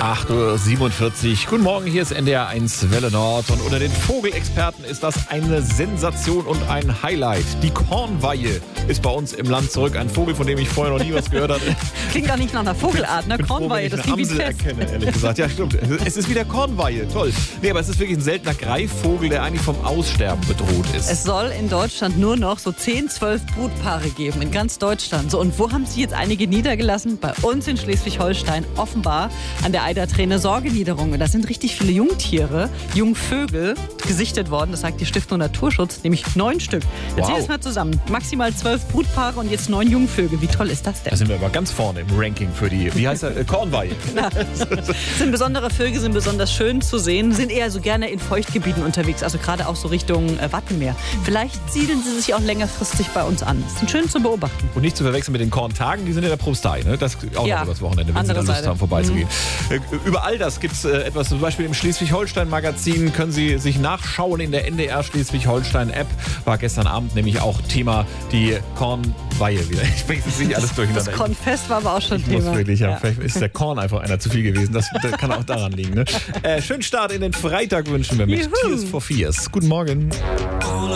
8:47 Uhr. Guten Morgen, hier ist NDR 1 Welle Nord. Und unter den Vogelexperten ist das eine Sensation und ein Highlight. Die Kornweihe ist bei uns im Land zurück. Ein Vogel, von dem ich vorher noch nie was gehört hatte. Klingt auch nicht nach einer Vogelart, ne? Kornweihe, das klingt wie Amsel fest. erkenne, ehrlich gesagt. Ja, stimmt. Es ist wieder Kornweihe. Toll. Nee, aber es ist wirklich ein seltener Greifvogel, der eigentlich vom Aussterben bedroht ist. Es soll in Deutschland nur noch so 10, 12 Brutpaare geben, in ganz Deutschland. So, und wo haben sich jetzt einige niedergelassen? Bei uns in Schleswig-Holstein, offenbar an der Eiderträne Sorgeniederung. Und da sind richtig viele Jungtiere, Jungvögel gesichtet worden. Das sagt die Stiftung Naturschutz, nämlich 9 Stück. Jetzt zieh das mal zusammen. Maximal 12 Brutpaare und jetzt 9 Jungvögel. Wie toll ist das denn? Da sind wir aber ganz vorne im Ranking für die, wie heißt der, Kornweihe. Na, sind besondere Vögel, sind besonders schön zu sehen, sind eher so gerne in Feuchtgebieten unterwegs, also gerade auch so Richtung Wattenmeer. Vielleicht siedeln sie sich auch längerfristig bei uns an. Sind schön zu beobachten. Und nicht zu verwechseln mit den Korntagen, die sind in der Propstei. Ne? Das auch noch übers Wochenende, wenn Sie da Lust haben, vorbeizugehen. Über all das gibt es etwas, zum Beispiel im Schleswig-Holstein-Magazin können Sie sich nachschauen in der NDR Schleswig-Holstein-App. War gestern Abend nämlich auch Thema die Kornweihe wieder. Ich bringe es nicht alles durcheinander. Das Kornfest war aber auch schon Thema. Muss wirklich, ja. Vielleicht ist der Korn einfach einer zu viel gewesen. Das kann auch daran liegen. Ne? Schönen Start in den Freitag wünschen wir mit Tears for Fears. Guten Morgen.